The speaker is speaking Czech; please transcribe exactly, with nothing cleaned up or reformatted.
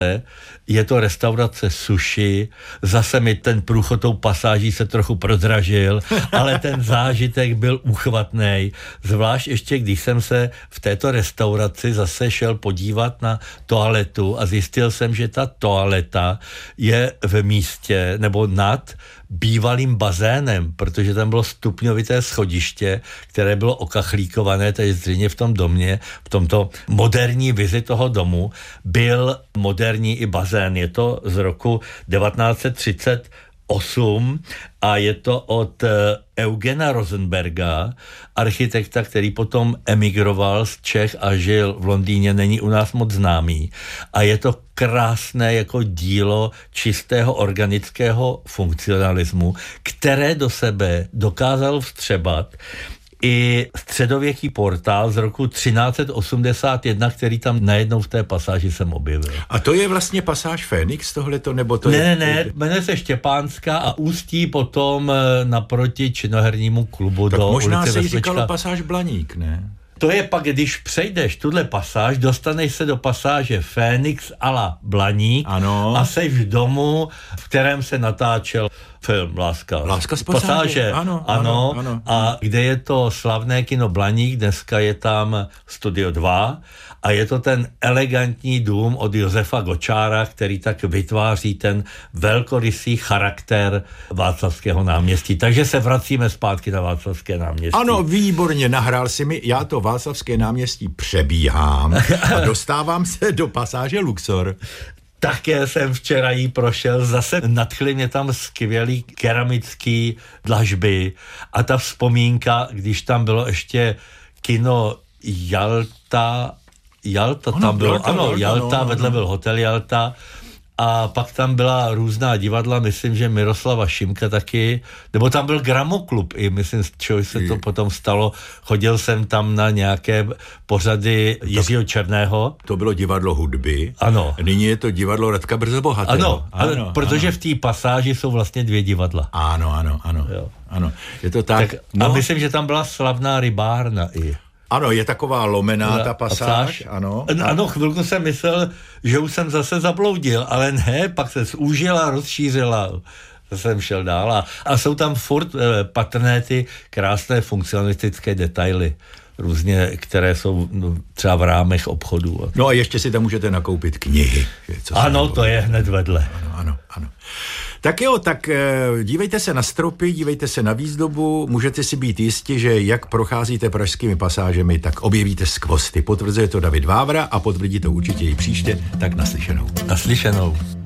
Je to restaurace sushi, zase mi ten průchod tou pasáží se trochu prodražil, ale ten zážitek byl úchvatný. Zvlášť ještě, když jsem se v této restauraci zase šel podívat na toaletu a zjistil jsem, že ta toaleta je v místě nebo nad bývalým bazénem, protože tam bylo stupňovité schodiště, které bylo okachlíkované, takže zřejmě v tom domě, v tomto moderní vizi toho domu, byl moderní i bazén. Je to z roku devatenáct set třicet osm a je to od Eugena Rosenberga, architekta, který potom emigroval z Čech a žil v Londýně, není u nás moc známý. A je to krásné jako dílo čistého organického funkcionalismu, které do sebe dokázal vstřebat i středověký portál z roku třináct set osmdesát jedna, který tam najednou v té pasáži jsem objevil. A to je vlastně pasáž Fénix tohleto, nebo to ne, je... Ne, ne, jmenuje se Štěpánská a ústí potom naproti činohernímu klubu tak do ulice možná se jí Vesnička. říkalo pasáž Blaník, ne? To je pak, když přejdeš tuhle pasáž, dostaneš se do pasáže Fénix a la Blaník ano. a seš v domu, v kterém se natáčel film Láska. Láska z pasáže. pasáže. Ano, ano, ano, ano. A kde je to slavné kino Blaník, dneska je tam Studio dva a je to ten elegantní dům od Josefa Gočára, který tak vytváří ten velkorysý charakter Václavského náměstí. Takže se vracíme zpátky na Václavské náměstí. Ano, výborně, nahrál si mi, já to Václavské náměstí přebíhám a dostávám se do pasáže Luxor. Také jsem včera jí prošel, zase nadchly mě tam skvělý keramický dlažby a ta vzpomínka, když tam bylo ještě kino Jalta, Jalta tam ano, bylo, Jalta, ano, Jalta, Jalta, no, vedle no. byl hotel Jalta a pak tam byla různá divadla, myslím, že Miroslava Šimka taky, nebo tam byl Gramoklub i, myslím, z čeho se to potom stalo, chodil jsem tam na nějaké pořady Jiřího Černého. To bylo divadlo hudby. Ano. Nyní je to divadlo Radka Brzobohatého. Ano, ano, protože ano. v té pasáži jsou vlastně dvě divadla. Ano, ano, ano. Jo. Ano, je to tak. tak no. A myslím, že tam byla slavná rybárna i. Ano, je taková lomená ta pasáž, pasáž. Ano. Ano, chvilku jsem myslel, že už jsem zase zabloudil, ale ne, pak se zúžila, rozšířila. Zase jsem šel dál a, a jsou tam furt eh, patrné ty krásné funkcionalistické detaily, různě, které jsou no, třeba v rámech obchodů. No a ještě si tam můžete nakoupit knihy. Co ano, to je hned vedle. Ano, ano, ano. Tak jo, tak dívejte se na stropy, dívejte se na výzdobu, můžete si být jisti, že jak procházíte pražskými pasážemi, tak objevíte skvosty. Potvrzuje to David Vávra a potvrdí to určitě i příště, tak naslyšenou. Naslyšenou.